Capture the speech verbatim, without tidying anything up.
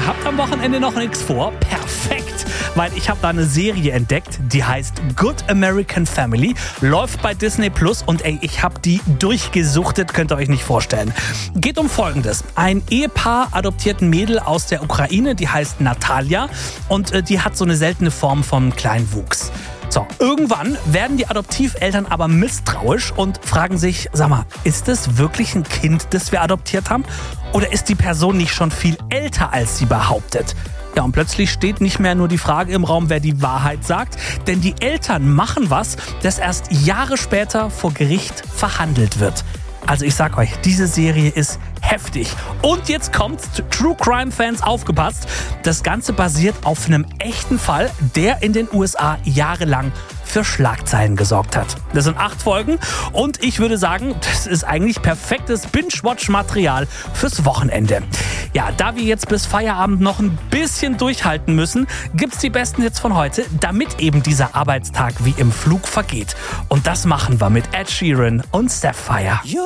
Ihr habt am Wochenende noch nichts vor? Perfekt, weil ich habe da eine Serie entdeckt, die heißt Good American Family, läuft bei Disney Plus und ey, ich habe die durchgesuchtet, könnt ihr euch nicht vorstellen. Geht um Folgendes. Ein Ehepaar adoptiert ein Mädel aus der Ukraine, die heißt Natalia und äh, die hat so eine seltene Form von Kleinwuchs. So, irgendwann werden die Adoptiveltern aber misstrauisch und fragen sich, sag mal, ist das wirklich ein Kind, das wir adoptiert haben? Oder ist die Person nicht schon viel älter, als sie behauptet? Ja, und plötzlich steht nicht mehr nur die Frage im Raum, wer die Wahrheit sagt, denn die Eltern machen was, das erst Jahre später vor Gericht verhandelt wird. Also ich sag euch, diese Serie ist heftig. Und jetzt kommt's, True Crime Fans, aufgepasst. Das Ganze basiert auf einem echten Fall, der in den U S A jahrelang für Schlagzeilen gesorgt hat. Das sind acht Folgen und ich würde sagen, das ist eigentlich perfektes Binge-Watch-Material fürs Wochenende. Ja, da wir jetzt bis Feierabend noch ein bisschen durchhalten müssen, gibt's die besten Hits von heute, damit eben dieser Arbeitstag wie im Flug vergeht. Und das machen wir mit Ed Sheeran und Sapphire.